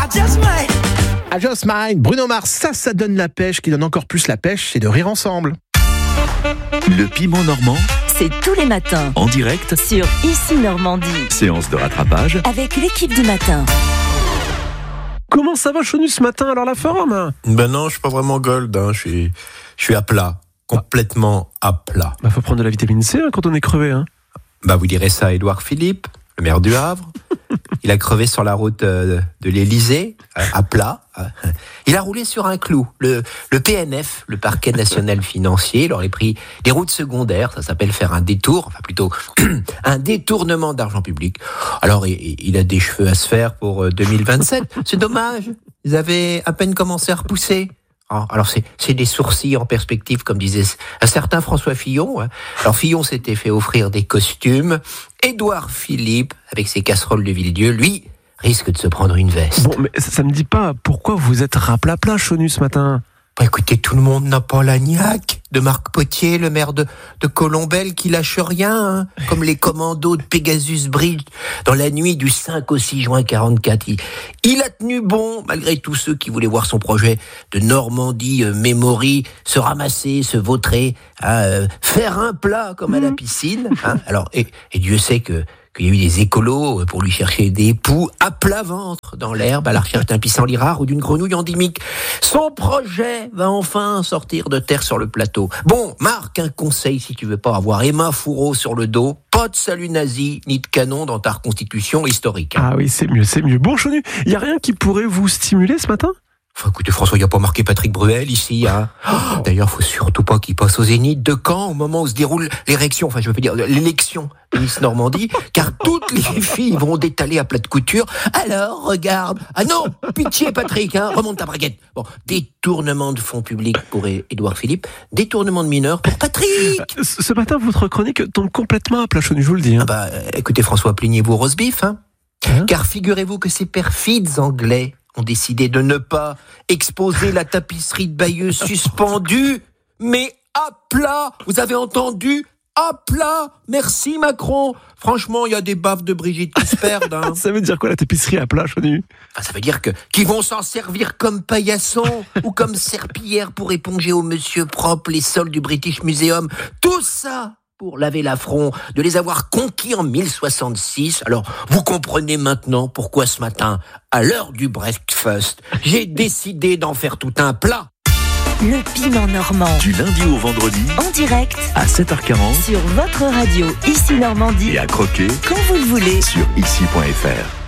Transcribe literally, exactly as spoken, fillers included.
I Just Might, Bruno Mars, ça, ça donne la pêche. Qui donne encore plus la pêche, c'est de rire ensemble. Le piment normand, c'est tous les matins. En direct sur Ici Normandie. Séance de rattrapage avec l'équipe du matin. Comment ça va, Chonu, ce matin? Alors la forme? Ben non, je suis pas vraiment gold. Hein. Je suis, je suis à plat, complètement à plat. Bah faut prendre de la vitamine C hein, quand on est crevé. Hein. Bah vous direz ça à Édouard Philippe, le maire du Havre. Il a crevé sur la route de, de l'Élysée, à plat. Il a roulé sur un clou. Le, le P N F, le parquet national financier, il aurait pris des routes secondaires. Ça s'appelle faire un détour, enfin plutôt un détournement d'argent public. Alors, il, il a des cheveux à se faire pour deux mille vingt-sept. C'est dommage. Ils avaient à peine commencé à repousser. Alors, c'est, c'est des sourcils en perspective, comme disait un certain François Fillon. Alors, Fillon s'était fait offrir des costumes. Édouard Philippe, avec ses casseroles de Villedieu, lui, risque de se prendre une veste. Bon, mais ça, ça me dit pas pourquoi vous êtes raplapla, Chonu, ce matin? Bah, écoutez, tout le monde n'a pas la niaque de Marc Potier, le maire de, de Colombelle, qui lâche rien, hein, comme les commandos de Pegasus Bridge dans la nuit du cinq au six juin quarante-quatre. Il, il a tenu bon, malgré tous ceux qui voulaient voir son projet de Normandie euh, Memory se ramasser, se vautrer, hein, euh, faire un plat comme à la piscine. Hein. Alors, et, et Dieu sait que qu'il y a eu des écolos pour lui chercher des poux à plat ventre dans l'herbe à la recherche d'un pissenlit rare ou d'une grenouille endémique. Son projet va enfin sortir de terre sur le plateau. Bon, Marc, un conseil si tu veux pas avoir Emma Fourreau sur le dos, pas de salut nazi ni de canon dans ta reconstitution historique. Ah oui, c'est mieux, c'est mieux. Bon, Chonu, il y a rien qui pourrait vous stimuler ce matin? Enfin, écoutez, François, il n'y a pas marqué Patrick Bruel ici. Hein. Oh, d'ailleurs, faut surtout pas qu'il passe au Zénith de Caen au moment où se déroule l'érection, enfin, je veux dire l'élection de Miss Normandie, car toutes les filles vont détaler à plat de couture. Alors, regarde. Ah non, pitié, Patrick, hein, remonte ta braguette. Bon, détournement de fonds publics pour Édouard Philippe, détournement de mineurs pour Patrick. Ce matin, votre chronique tombe complètement à plat, Chonu, je vous le dis. Hein. Ah bah, écoutez, François, plaignez-vous au roast beef, hein. Hein car figurez-vous que ces perfides Anglais ont décidé de ne pas exposer la tapisserie de Bayeux suspendue, mais à plat. Vous avez entendu? À plat. Merci Macron. Franchement, il y a des baffes de Brigitte qui se perdent. Hein. Ça veut dire quoi la tapisserie à plat, Chonu? Enfin, ça veut dire que qu'ils vont s'en servir comme paillasson ou comme serpillière pour éponger au monsieur propre les sols du British Museum. Tout ça pour laver l'affront de les avoir conquis en mille soixante-six. Alors, vous comprenez maintenant pourquoi ce matin, à l'heure du breakfast, j'ai décidé d'en faire tout un plat. Le piment normand. Du lundi au vendredi, en direct, à sept heures quarante, sur votre radio Ici Normandie. Et à croquer, quand vous le voulez, sur ici point f r.